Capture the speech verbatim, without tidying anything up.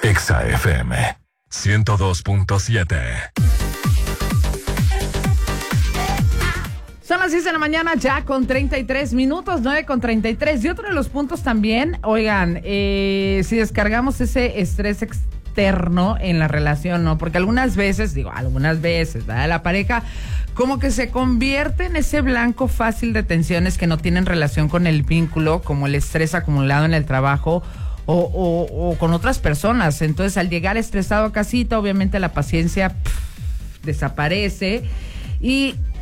Exa F M ciento dos punto siete. Son las seis de la mañana ya con treinta y tres minutos, nueve con treinta y tres. Y otro de los puntos también, oigan, eh, si descargamos ese estrés externo en la relación, ¿no? Porque algunas veces, digo, algunas veces, ¿verdad? La pareja como que se convierte en ese blanco fácil de tensiones que no tienen relación con el vínculo, como el estrés acumulado en el trabajo o, o, o con otras personas. Entonces, al llegar estresado a casita, obviamente la paciencia pff, desaparece y